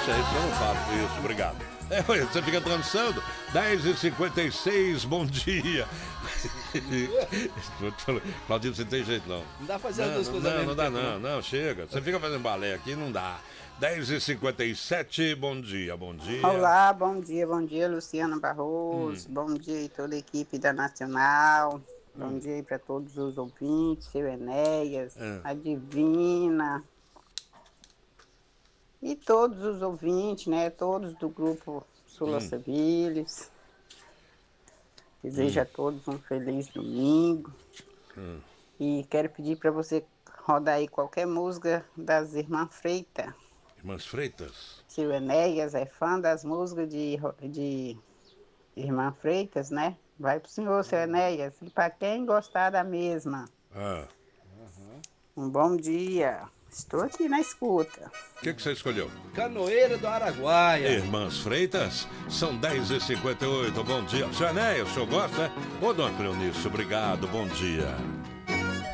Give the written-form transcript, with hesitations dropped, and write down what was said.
Isso eu não falo. Isso, obrigado. Você fica dançando. 10h56, bom dia. Claudinho, você não tem jeito não. Não dá pra fazer as duas coisas ao mesmo tempo. Não, chega. Você fica fazendo balé aqui, não dá. 10h57, bom dia. Olá, bom dia, Luciano Barroso. Bom dia aí toda a equipe da Nacional. Bom dia aí para todos os ouvintes, seu Enéas, a Divina. E todos os ouvintes, né? Todos do grupo Sula Sevilhas. Desejo a todos um feliz domingo. E quero pedir para você rodar aí qualquer música das Irmãs Freitas. Irmãs Freitas? Seu Enéas é fã das músicas de Irmã Freitas, né? Vai pro senhor, seu Enéas. E para quem gostar da mesma. Um bom dia. Estou aqui na escuta. O que você escolheu? Canoeira do Araguaia. Irmãs Freitas, são 10h58, bom dia. Seu Enéas, o senhor gosta? Ô, dona Cleonice, obrigado, bom dia.